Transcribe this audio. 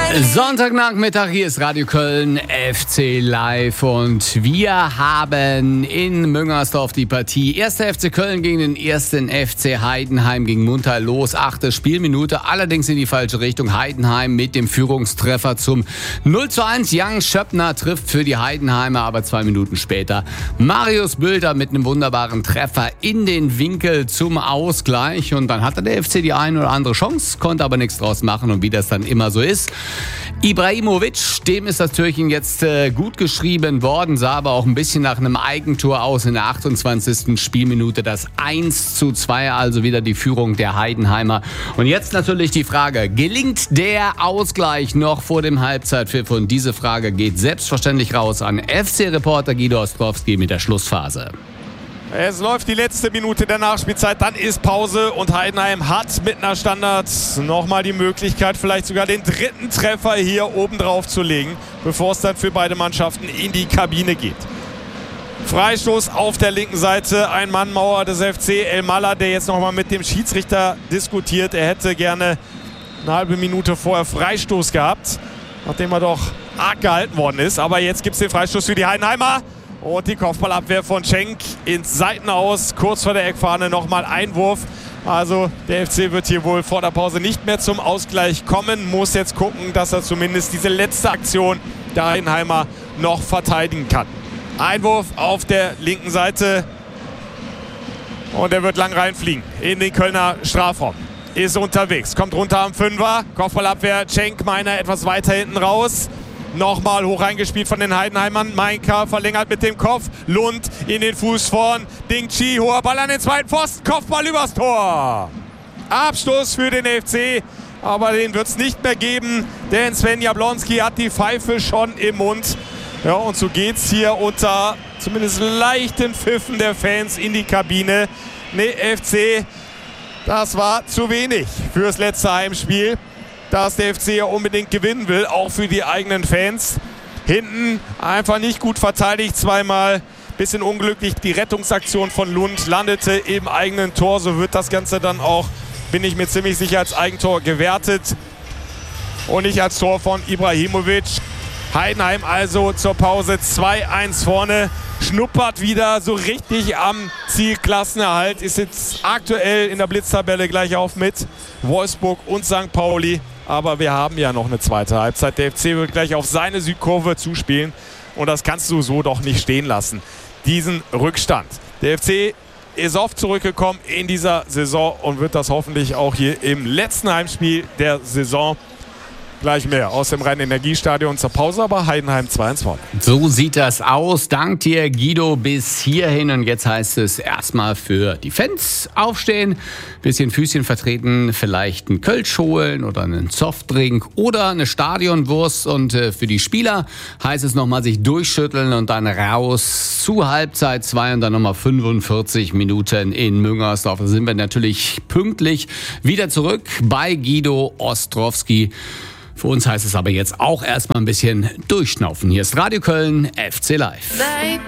Sonntagnachmittag, hier ist Radio Köln, FC Live und wir haben in Müngersdorf die Partie 1. FC Köln gegen den 1. FC Heidenheim gegen Munter los. 8. Spielminute, allerdings in die falsche Richtung. Heidenheim mit dem Führungstreffer zum 0:1. Jan Schöppner trifft für die Heidenheimer, aber 2 Minuten später Marius Bülter mit einem wunderbaren Treffer in den Winkel zum Ausgleich. Und dann hatte der FC die eine oder andere Chance, konnte aber nichts draus machen und wie das dann immer so ist. Ibrahimovic, dem ist das Türchen jetzt gut geschrieben worden, sah aber auch ein bisschen nach einem Eigentor aus in der 28. Spielminute. Das 1:2, also wieder die Führung der Heidenheimer. Und jetzt natürlich die Frage, gelingt der Ausgleich noch vor dem Halbzeitpfiff? Und diese Frage geht selbstverständlich raus an FC-Reporter Guido Ostrowski mit der Schlussphase. Es läuft die letzte Minute der Nachspielzeit, dann ist Pause und Heidenheim hat mit einer Standard nochmal die Möglichkeit, vielleicht sogar den 3. Treffer hier oben drauf zu legen, bevor es dann für beide Mannschaften in die Kabine geht. Freistoß auf der linken Seite, Ein-Mann-Mauer des FC, Elmalah, der jetzt nochmal mit dem Schiedsrichter diskutiert. Er hätte gerne eine halbe Minute vorher Freistoß gehabt, nachdem er doch arg gehalten worden ist. Aber jetzt gibt es den Freistoß für die Heidenheimer. Und die Kopfballabwehr von Cenk ins Seitenaus, kurz vor der Eckfahne nochmal Einwurf. Also der FC wird hier wohl vor der Pause nicht mehr zum Ausgleich kommen, muss jetzt gucken, dass er zumindest diese letzte Aktion der Heidenheimer noch verteidigen kann. Einwurf auf der linken Seite und er wird lang reinfliegen in den Kölner Strafraum. Ist unterwegs, kommt runter am 5er, Kopfballabwehr, Cenk, Meiner etwas weiter hinten raus. Nochmal hoch reingespielt von den Heidenheimern. Mainka verlängert mit dem Kopf. Lund in den Fuß vorn. Ding Chi, hoher Ball an den zweiten Pfosten. Kopfball übers Tor. Abstoß für den FC. Aber den wird es nicht mehr geben. Denn Sven Jablonski hat die Pfeife schon im Mund. Ja, und so geht's hier unter zumindest leichten Pfiffen der Fans in die Kabine. Nee, FC, das war zu wenig fürs letzte Heimspiel, dass der FC ja unbedingt gewinnen will, auch für die eigenen Fans. Hinten einfach nicht gut verteidigt, zweimal bisschen unglücklich. Die Rettungsaktion von Lund landete im eigenen Tor, so wird das Ganze dann auch, bin ich mir ziemlich sicher, als Eigentor gewertet und nicht als Tor von Ibrahimovic. Heidenheim also zur Pause 2:1 vorne, schnuppert wieder so richtig am Zielklassenerhalt, ist jetzt aktuell in der Blitztabelle gleich auf mit Wolfsburg und St. Pauli. Aber wir haben ja noch eine zweite Halbzeit. Der FC wird gleich auf seine Südkurve zuspielen. Und das kannst du so doch nicht stehen lassen, diesen Rückstand. Der FC ist oft zurückgekommen in dieser Saison und wird das hoffentlich auch hier im letzten Heimspiel der Saison. Gleich mehr aus dem Rhein-Energiestadion zur Pause, aber Heidenheim 2:1 vorne. So sieht das aus. Dank dir, Guido, bis hierhin. Und jetzt heißt es erstmal für die Fans aufstehen, bisschen Füßchen vertreten, vielleicht einen Kölsch holen oder einen Softdrink oder eine Stadionwurst. Und für die Spieler heißt es nochmal sich durchschütteln und dann raus zu Halbzeit 2 und dann nochmal 45 Minuten in Müngersdorf. Da sind wir natürlich pünktlich wieder zurück bei Guido Ostrowski. Für uns heißt es aber jetzt auch erstmal ein bisschen durchschnaufen. Hier ist Radio Köln, FC Live.